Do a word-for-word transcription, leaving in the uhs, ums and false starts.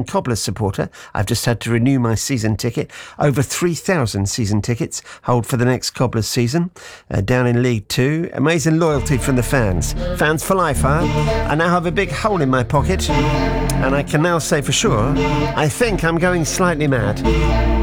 Cobblers supporter. I've just had to renew my season ticket. Over three thousand season tickets hold for the next Cobblers season uh, down in League Two. Amazing loyalty from the fans. Fans for life, huh? I now have a big hole in my pocket, and I can now say for sure, I think I'm going slightly mad.